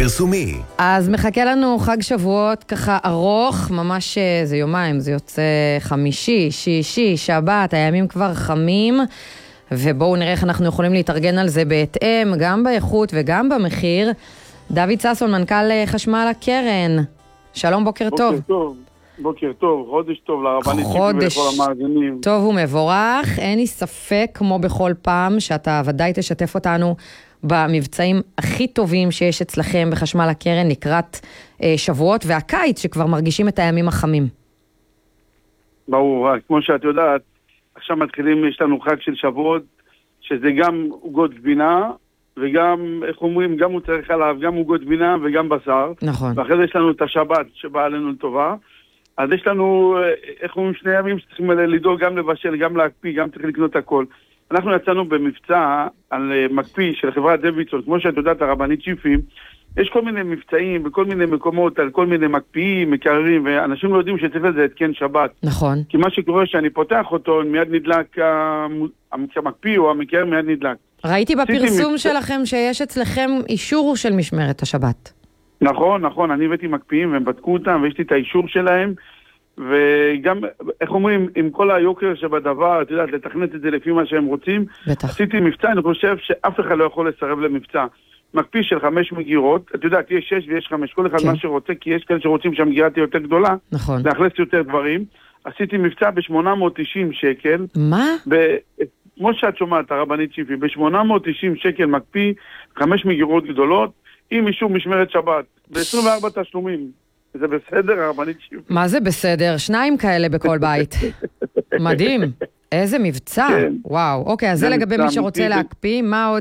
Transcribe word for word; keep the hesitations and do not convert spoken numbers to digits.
פרסומי. אז מחכה לנו חג שבועות ככה ארוך, ממש זה יומיים, זה יוצא חמישי, שישי, שבת, הימים כבר חמים, ובואו נראה איך אנחנו יכולים להתארגן על זה בהתאם, גם באיכות וגם במחיר. דוד ססון, מנכ"ל חשמל הקרן, שלום, בוקר טוב. בוקר טוב, בוקר טוב, חודש טוב לרבנית ציפי ולכל המאזינים. טוב ומבורך, אין לי ספק כמו בכל פעם שאתה ודאי תשתף אותנו במבצעים הכי טובים שיש אצלכם בחשמל הקרן לקראת אה, שבועות והקיץ שכבר מרגישים את הימים החמים. ברור, כמו שאת יודעת, עכשיו מתחילים, יש לנו חג של שבועות, שזה גם עוגות גבינה, וגם, איך אומרים, גם מוצרי חלב, גם עוגות גבינה וגם בשר. נכון. ואחרי זה יש לנו את השבת שבאה עלינו לטובה. אז יש לנו, איך אומרים, שני ימים שצריכים לדאוג גם לבשל, גם להקפיא, גם צריך לקנות הכל. אנחנו יצאנו במבצע על מקפיא של חברת דוידסון, כמו שאת יודעת, הרבנית ציפי, יש כל מיני מבצעים בכל מיני מקומות על כל מיני מקפיאים, מקררים, ואנשים לא יודעים שצריך לזה התקן שבת. נכון. כי מה שקורה שאני פותח אותו, מיד נדלק המקפיא או המקרר מיד נדלק. ראיתי בפרסום שלכם שיש אצלכם אישור של משמרת השבת. נכון, נכון, אני הבאתי מקפיאים והם בדקו אותם ויש לי את האישור שלהם, וגם, איך אומרים, עם כל היוקר שבדבר, את יודעת, לתכנת את זה לפי מה שהם רוצים, בטח. עשיתי מבצע, אני חושב שאף אחד לא יכול לסרב למבצע. מקפיא של חמש מגירות, את יודעת, יש שש ויש חמש, כל אחד כן. מה שרוצה, כי יש כאלה שרוצים שהמגירה תהיה יותר גדולה, נכון. לאכלס יותר דברים. עשיתי מבצע ב-שמונה מאות תשעים שקל. מה? ב- כמו שאת שומעת, הרבנית ציפי, ב-שמונה מאות תשעים שקל מקפיא, חמש מגירות גדולות, עם אישור משמרת שבת, ב-עשרים וארבע תשלומים. זה בסדר, הרבנית ציפי? מה זה בסדר? שניים כאלה בכל בית. מדהים. איזה מבצע. כן. וואו. אוקיי, אז זה זה לגבי מבצע מי שרוצה אמיתי. להקפיא. מה עוד